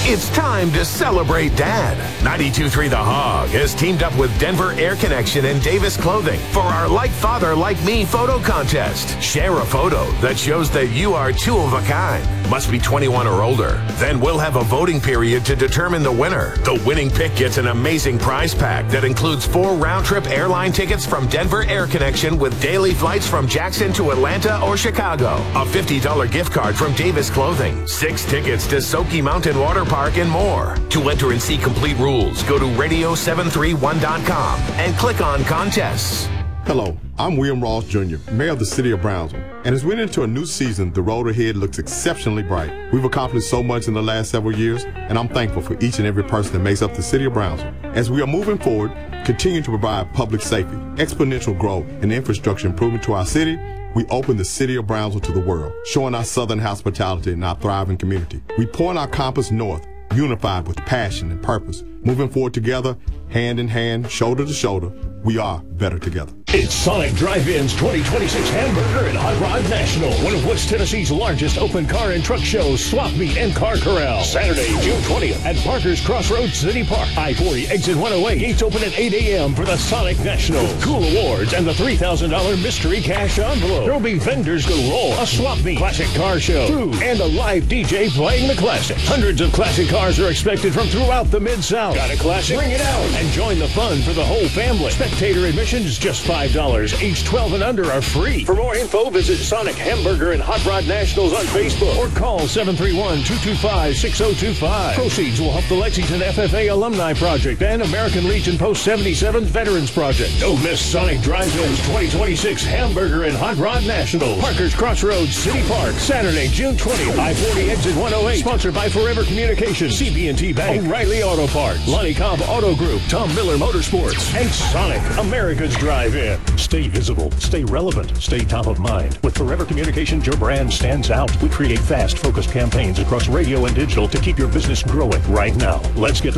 It's time to celebrate Dad. 92.3 The Hog has teamed up with Denver Air Connection and Davis Clothing for our Like Father, Like Me photo contest. Share a photo that shows that you are two of a kind. Must be 21 or older. Then we'll have a voting period to determine the winner. The winning pick gets an amazing prize pack that includes 4 round-trip airline tickets from Denver Air Connection with daily flights from Jackson to Atlanta or Chicago. A $50 gift card from Davis Clothing. 6 tickets to Soaky Mountain Water Park and more. To enter and see complete rules, go to radio731.com and click on contests. Hello, I'm William Ross Jr., Mayor of the City of Brownsville. And as we enter into a new season, the road ahead looks exceptionally bright. We've accomplished so much in the last several years, and I'm thankful for each and every person that makes up the City of Brownsville. As we are moving forward, continuing to provide public safety, exponential growth, and infrastructure improvement to our city, we open the City of Brownsville to the world, showing our southern hospitality and our thriving community. We point our compass north, unified with passion and purpose, moving forward together, hand in hand, shoulder to shoulder. We are better together. It's Sonic Drive-In's 2026 Hamburger and Hot Rod National, one of West Tennessee's largest open car and truck shows, swap meet, and car corral. Saturday, June 20th at Parker's Crossroads City Park. I-40 exit 108. Gates open at 8 a.m. for the Sonic National. Cool awards and the $3,000 mystery cash envelope. There'll be vendors galore, a swap meet, classic car show, food, and a live DJ playing the classics. Hundreds of classic cars are expected from throughout the Mid-South. Got a classic? Bring it out and join the fun for the whole family. Spectator admission is just $5. Age 12 and under are free. For more info, visit Sonic Hamburger and Hot Rod Nationals on Facebook or call 731-225-6025. Proceeds will help the Lexington FFA Alumni Project and American Legion Post 77 Veterans Project. Don't miss Sonic Drive-In's 2026 Hamburger and Hot Rod Nationals. Parker's Crossroads City Park, Saturday, June 20th. I-40 exit 108. Sponsored by Forever Communications, CB&T Bank, O'Reilly Auto Parts, Lonnie Cobb Auto Group, Tom Miller Motorsports, and Sonic, America's Drive-In. Stay visible, stay relevant, stay top of mind. With Forever Communications, your brand stands out. We create fast, focused campaigns across radio and digital to keep your business growing right now. Let's get